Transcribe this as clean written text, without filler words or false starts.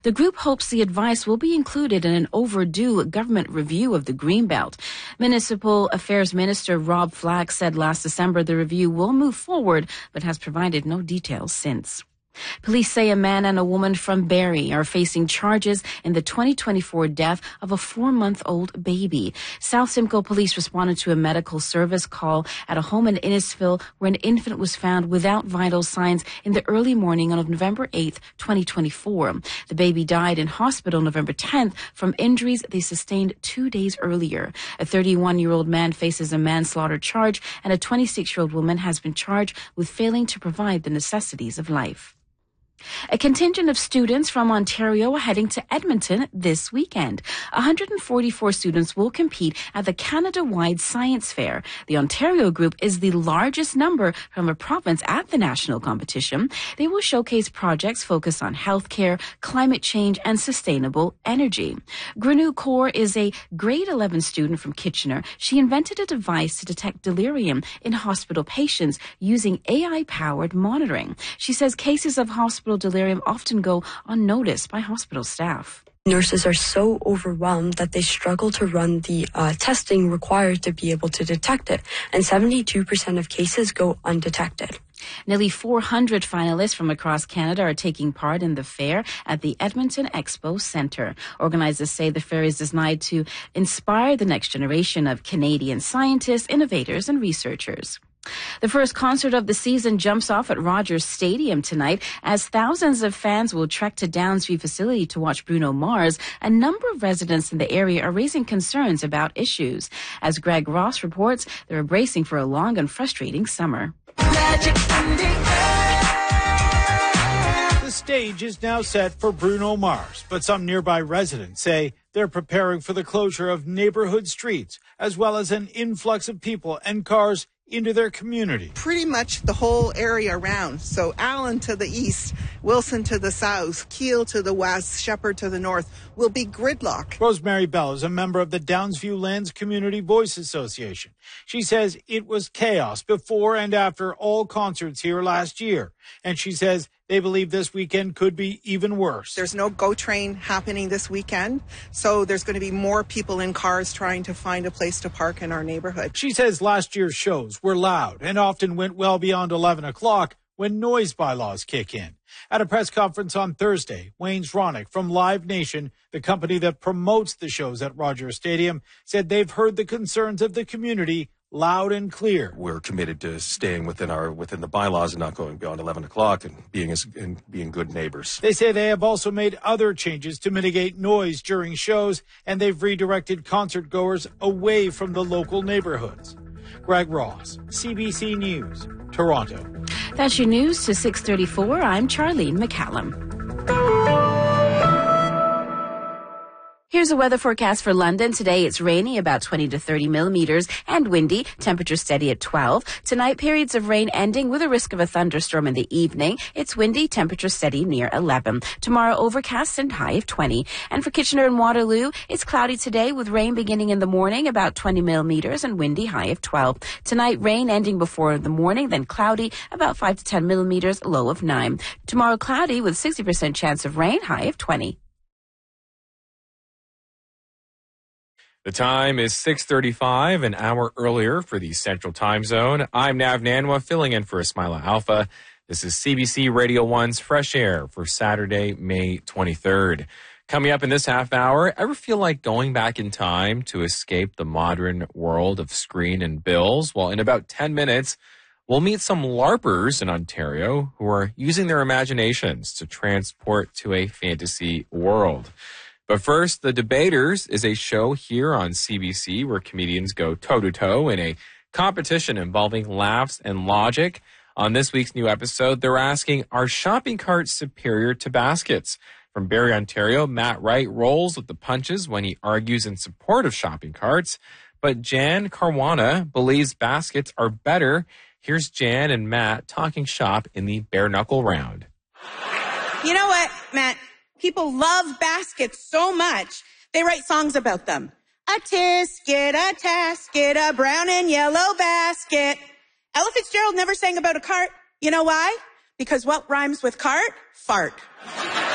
The group hopes the advice will be included in an overdue government review of the Greenbelt. Municipal Affairs Minister Rob Flack said last December the review will move forward, but has provided no details since. Police say a man and a woman from Barrie are facing charges in the 2024 death of a 4-month-old baby. South Simcoe police responded to a medical service call at a home in Innisfil where an infant was found without vital signs in the early morning of November 8th, 2024. The baby died in hospital November 10th from injuries they sustained 2 days earlier. A 31-year-old man faces a manslaughter charge, and a 26-year-old woman has been charged with failing to provide the necessities of life. A contingent of students from Ontario are heading to Edmonton this weekend. 144 students will compete at the Canada-wide Science Fair. The Ontario group is the largest number from a province at the national competition. They will showcase projects focused on healthcare, climate change, and sustainable energy. Grenu Kaur is a grade 11 student from Kitchener. She invented a device to detect delirium in hospital patients using AI-powered monitoring. She says cases of hospital delirium often go unnoticed by hospital staff. Nurses are so overwhelmed that they struggle to run the testing required to be able to detect it, and 72% of cases go undetected. Nearly 400 finalists from across Canada are taking part in the fair at the Edmonton Expo Centre. Organizers say the fair is designed to inspire the next generation of Canadian scientists, innovators, and researchers. The first concert of the season jumps off at Rogers Stadium tonight as thousands of fans will trek to Downsview facility to watch Bruno Mars. A number of residents in the area are raising concerns about issues. As Greg Ross reports, they're bracing for a long and frustrating summer. The stage is now set for Bruno Mars, but some nearby residents say they're preparing for the closure of neighborhood streets, as well as an influx of people and cars into their community. Pretty much the whole area around. So Allen to the east, Wilson to the south, Keele to the west, Shepherd to the north will be gridlock. Rosemary Bell is a member of the Downsview Lands Community Voice Association. She says it was chaos before and after all concerts here last year. And she says they believe this weekend could be even worse. There's no GO train happening this weekend, so there's going to be more people in cars trying to find a place to park in our neighborhood. She says last year's shows were loud and often went well beyond 11 o'clock when noise bylaws kick in. At a press conference on Thursday, Wayne Zronick from Live Nation, the company that promotes the shows at Rogers Stadium, said they've heard the concerns of the community loud and clear. We're committed to staying within the bylaws and not going beyond 11 o'clock and being good neighbors. They say they have also made other changes to mitigate noise during shows, and they've redirected concert goers away from the local neighborhoods. Greg Ross, CBC News, Toronto. That's your news to 6:34. I'm Charlene McCallum. Here's a weather forecast for London. Today it's rainy, about 20 to 30 millimeters, and windy. Temperature steady at 12. Tonight, periods of rain ending with a risk of a thunderstorm in the evening. It's windy, temperature steady near 11. Tomorrow, overcast and high of 20. And for Kitchener and Waterloo, it's cloudy today with rain beginning in the morning, about 20 millimeters, and windy, high of 12. Tonight, rain ending before the morning, then cloudy, about 5 to 10 millimeters, low of 9. Tomorrow, cloudy with 60% chance of rain, high of 20. The time is 6:35, an hour earlier for the Central Time Zone. I'm Nav Nanwa, filling in for Ismaila Alpha. This is CBC Radio 1's Fresh Air for Saturday, May 23rd. Coming up in this half hour, ever feel like going back in time to escape the modern world of screen and bills? Well, in about 10 minutes, we'll meet some LARPers in Ontario who are using their imaginations to transport to a fantasy world. But first, The Debaters is a show here on CBC where comedians go toe-to-toe in a competition involving laughs and logic. On this week's new episode, they're asking, are shopping carts superior to baskets? From Barrie, Ontario, Matt Wright rolls with the punches when he argues in support of shopping carts. But Jan Caruana believes baskets are better. Here's Jan and Matt talking shop in the bare knuckle round. You know what, Matt? People love baskets so much, they write songs about them. A tisket, a tasket, a brown and yellow basket. Ella Fitzgerald never sang about a cart. You know why? Because what rhymes with cart? Fart.